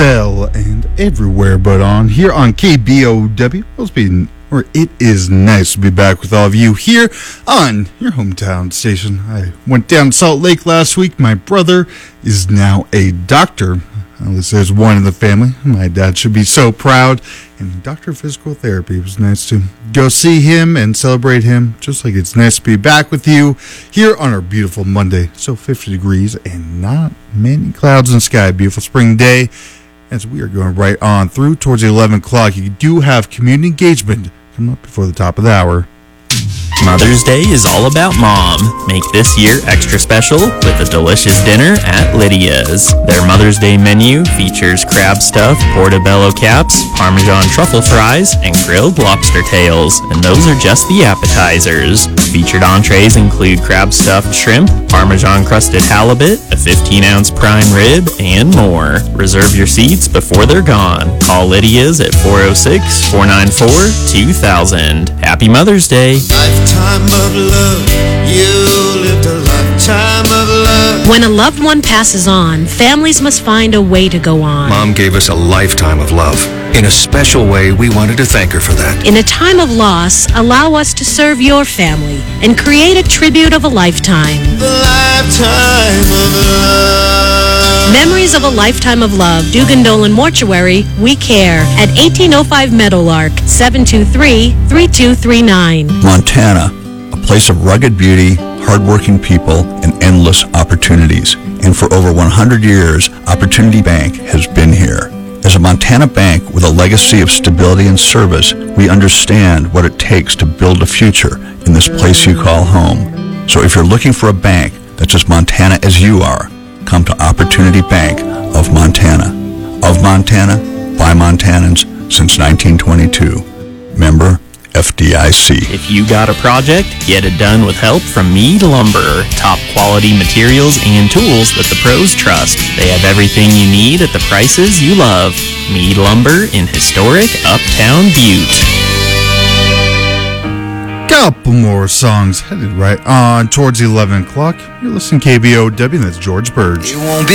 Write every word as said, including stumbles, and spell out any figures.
Estelle and everywhere but on here on K B O W. Well, it's been, or it is nice to be back with all of you here on your hometown station. I went down to Salt Lake last week. My brother is now a doctor. At least there's one in the family. My dad should be so proud. And Doctor of Physical Therapy. It was nice to go see him and celebrate him, just like it's nice to be back with you here on our beautiful Monday. So fifty degrees and not many clouds in the sky. Beautiful spring day. As we are going right on through towards eleven o'clock, you do have community engagement coming up before the top of the hour. Mother's Day is all about Mom. Make this year extra special with a delicious dinner at Lydia's. Their Mother's Day menu features crab stuff, portobello caps, Parmesan truffle fries, and grilled lobster tails. And those are just the appetizers. Featured entrees include crab stuffed shrimp, Parmesan crusted halibut, a fifteen ounce prime rib, and more. Reserve your seats before they're gone. Call Lydia's at four oh six, four nine four, two thousand. Happy Mother's Day. Lifetime of love, you lived a lifetime of love. When a loved one passes on, families must find a way to go on. Mom gave us a lifetime of love. In a special way, we wanted to thank her for that. In a time of loss, allow us to serve your family and create a tribute of a lifetime. The lifetime of love. Memories of a Lifetime of Love, Dugan Dolan Mortuary, We Care, at eighteen oh five Meadowlark, seven two three, three two three nine. Montana, a place of rugged beauty, hardworking people, and endless opportunities. And for over one hundred years, Opportunity Bank has been here. As a Montana bank with a legacy of stability and service, we understand what it takes to build a future in this place you call home. So if you're looking for a bank that's as Montana as you are, come to Opportunity Bank of Montana. Of Montana, by Montanans since nineteen twenty-two. Member F D I C. If you got a project, get it done with help from Mead Lumber. Top quality materials and tools that the pros trust. They have everything you need at the prices you love. Mead Lumber in historic Uptown Butte. Couple more songs headed right on towards eleven o'clock. You're listening to K B O W, and that's George Burge. You won't be